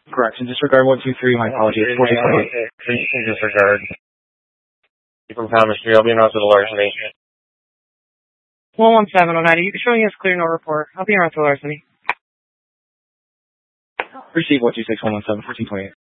Correction, disregard 123, my apologies. 1428. Please disregard. From Thomas Street, I'll be in hospital largely. 11709, you can show us clear no report. I'll be in hospital largely. Receive 126, 117, 1428.